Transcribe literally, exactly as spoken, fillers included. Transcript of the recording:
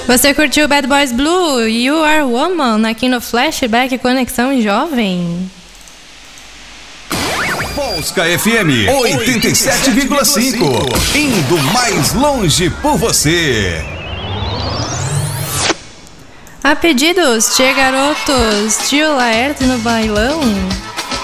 Você curtiu Bad Boys Blue, You Are Woman, aqui no Flashback Conexão Jovem. Polska F M oitenta e sete vírgula cinco, indo mais longe por você. A pedidos, Tia Garotos, Tio Laerte no bailão.